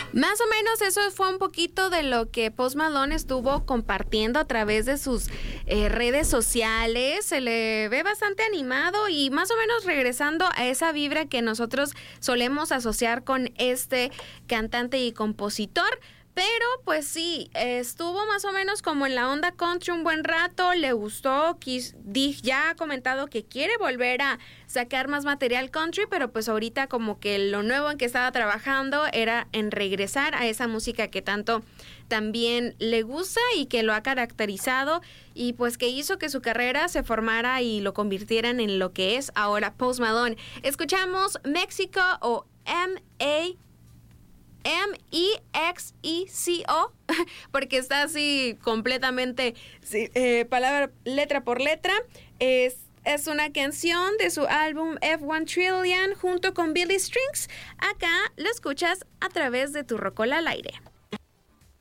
Más o menos eso fue un poquito de lo que Post Malone estuvo compartiendo a través de sus redes sociales. Se le ve bastante animado y más o menos regresando a esa vibra que nosotros solemos asociar con este cantante y compositor. Pero pues sí, estuvo más o menos como en la onda country un buen rato, le gustó, ya ha comentado que quiere volver a sacar más material country, pero pues ahorita como que lo nuevo en que estaba trabajando era en regresar a esa música que tanto también le gusta y que lo ha caracterizado y pues que hizo que su carrera se formara y lo convirtieran en lo que es ahora Post Malone. Escuchamos México o MEXICO, porque está así completamente, palabra, letra por letra. Es una canción de su álbum F1 Trillion junto con Billy Strings. Acá lo escuchas a través de Tu Rocola al Aire.